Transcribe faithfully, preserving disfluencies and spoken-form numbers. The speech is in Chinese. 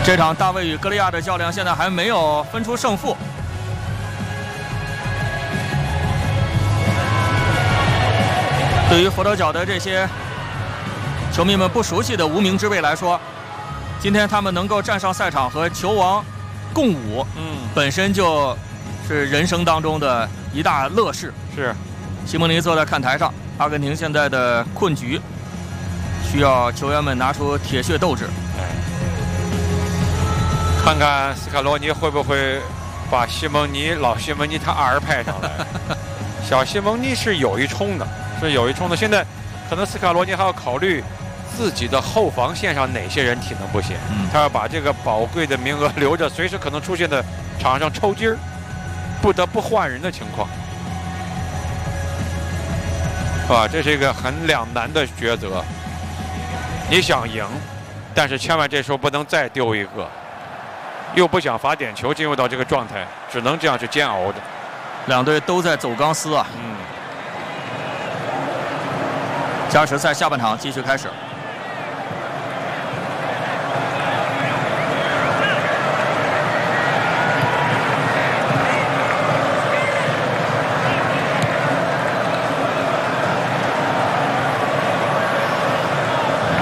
这场大卫与歌利亚的较量现在还没有分出胜负。对于佛得角的这些球迷们不熟悉的无名之辈来说，今天他们能够站上赛场和球王共舞，嗯，本身就是人生当中的一大乐事。 是， 西蒙尼坐在看台上，阿根廷现在的困局需要球员们拿出铁血斗志。 看看斯卡罗尼会不会把西蒙尼老西蒙尼他儿派上来。小西蒙尼是有一冲的，是有一冲的。现在可能斯卡罗尼还要考虑自己的后防线上哪些人体能不行，嗯、他要把这个宝贵的名额留着，随时可能出现的场上抽筋儿，不得不换人的情况。啊，这是一个很两难的抉择。你想赢，但是千万这时候不能再丢一个。又不想罚点球进入到这个状态，只能这样去煎熬的。 两队都在走钢丝啊。嗯。加时赛下半场继续开始。